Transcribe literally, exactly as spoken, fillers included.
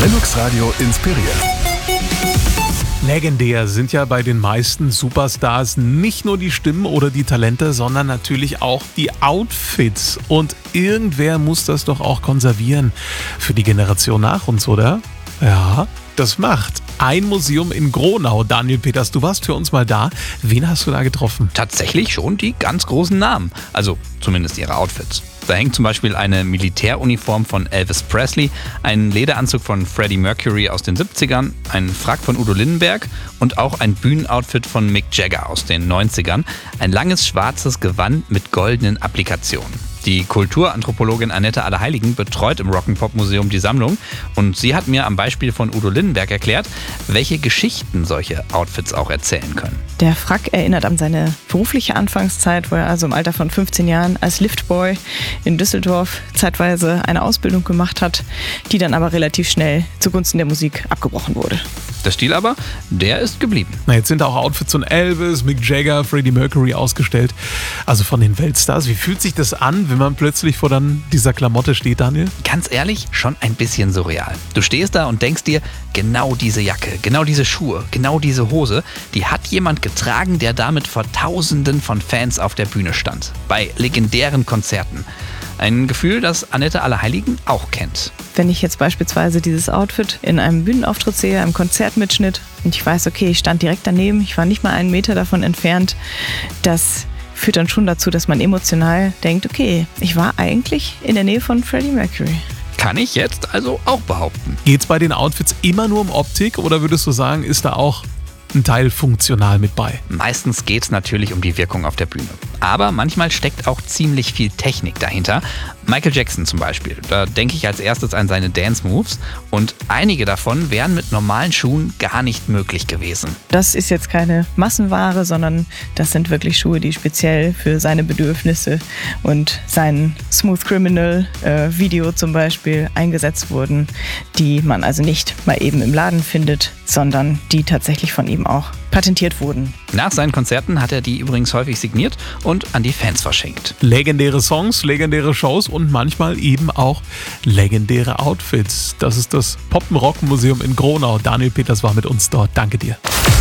Linux Radio inspiriert. Legendär sind ja bei den meisten Superstars nicht nur die Stimmen oder die Talente, sondern natürlich auch die Outfits. Und irgendwer muss das doch auch konservieren für die Generation nach uns, oder? Ja, das macht ein Museum in Gronau. Daniel Peters, du warst für uns mal da. Wen hast du da getroffen? Tatsächlich schon die ganz großen Namen. Also zumindest ihre Outfits. Da hängt zum Beispiel eine Militäruniform von Elvis Presley, ein Lederanzug von Freddie Mercury aus den siebzigern, ein Frack von Udo Lindenberg und auch ein Bühnenoutfit von Mick Jagger aus den neunzigern. Ein langes schwarzes Gewand mit goldenen Applikationen. Die Kulturanthropologin Annette Allerheiligen betreut im Rock'n'Pop-Museum die Sammlung und sie hat mir am Beispiel von Udo Lindenberg erklärt, welche Geschichten solche Outfits auch erzählen können. Der Frack erinnert an seine berufliche Anfangszeit, wo er also im Alter von fünfzehn Jahren als Liftboy in Düsseldorf zeitweise eine Ausbildung gemacht hat, die dann aber relativ schnell zugunsten der Musik abgebrochen wurde. Der Stil aber, der ist geblieben. Na, jetzt sind auch Outfits von Elvis, Mick Jagger, Freddie Mercury ausgestellt. Also von den Weltstars. Wie fühlt sich das an, wenn man plötzlich vor dann dieser Klamotte steht, Daniel? Ganz ehrlich, schon ein bisschen surreal. Du stehst da und denkst dir, genau diese Jacke, genau diese Schuhe, genau diese Hose, die hat jemand getragen, der damit vor Tausenden von Fans auf der Bühne stand. Bei legendären Konzerten. Ein Gefühl, das Annette Allerheiligen auch kennt. Wenn ich jetzt beispielsweise dieses Outfit in einem Bühnenauftritt sehe, einem Konzertmitschnitt und ich weiß, okay, ich stand direkt daneben, ich war nicht mal einen Meter davon entfernt, das führt dann schon dazu, dass man emotional denkt, okay, ich war eigentlich in der Nähe von Freddie Mercury. Kann ich jetzt also auch behaupten. Geht's bei den Outfits immer nur um Optik oder würdest du sagen, ist da auch ein Teil funktional mit bei? Meistens geht es natürlich um die Wirkung auf der Bühne. Aber manchmal steckt auch ziemlich viel Technik dahinter. Michael Jackson zum Beispiel. Da denke ich als erstes an seine Dance-Moves. Und einige davon wären mit normalen Schuhen gar nicht möglich gewesen. Das ist jetzt keine Massenware, sondern das sind wirklich Schuhe, die speziell für seine Bedürfnisse und sein Smooth Criminal äh, Video zum Beispiel eingesetzt wurden, die man also nicht mal eben im Laden findet, sondern die tatsächlich von ihm auch patentiert wurden. Nach seinen Konzerten hat er die übrigens häufig signiert und an die Fans verschenkt. Legendäre Songs, legendäre Shows und manchmal eben auch legendäre Outfits. Das ist das Pop-Rock-Museum in Gronau. Daniel Peters war mit uns dort. Danke dir.